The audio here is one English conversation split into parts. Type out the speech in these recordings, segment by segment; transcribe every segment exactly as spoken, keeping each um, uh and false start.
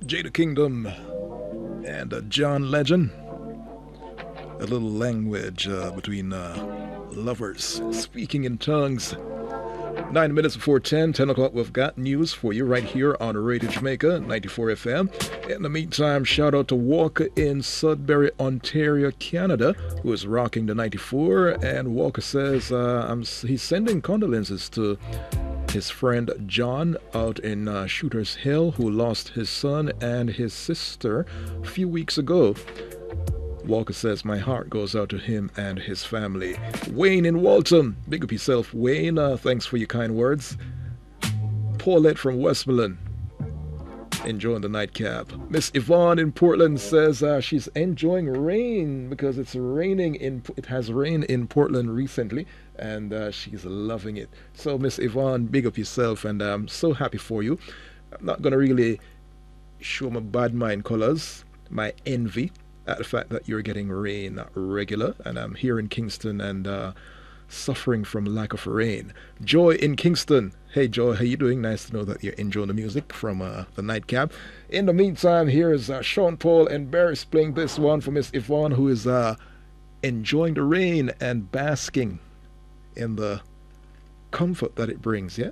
Jada Kingdom and uh, John Legend. A little language uh, between uh, lovers speaking in tongues. Nine minutes before ten, ten o'clock, we've got news for you right here on Radio Jamaica, ninety-four F M. In the meantime, shout out to Walker in Sudbury, Ontario, Canada, who is rocking the ninety-four. And Walker says uh, I'm, he's sending condolences to his friend John out in uh, Shooters Hill, who lost his son and his sister a few weeks ago. Walker says, my heart goes out to him and his family. Wayne in Waltham, big up yourself, Wayne. Uh, thanks for your kind words. Paulette from Westmoreland, enjoying the nightcap. Miss Yvonne in Portland says uh, she's enjoying rain because it's raining in it has rained in Portland recently, and uh, she's loving it. So Miss Yvonne, big up yourself, and I'm so happy for you. I'm not gonna really show my bad mind colors, my envy at the fact that you're getting rain regular, and I'm here in Kingston and uh, suffering from lack of rain. Joy in Kingston. Hey Joy, how you doing? Nice to know that you're enjoying the music from uh, the nightcap. In the meantime, here is uh, Sean Paul and Barry's playing this one for Miss Yvonne, who is uh, enjoying the rain and basking in the comfort that it brings, yeah?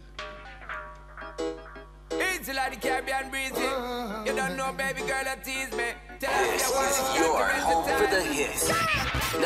Easy like the Caribbean breezy. You don't know, baby girl, that tease me. This is your home for the hits.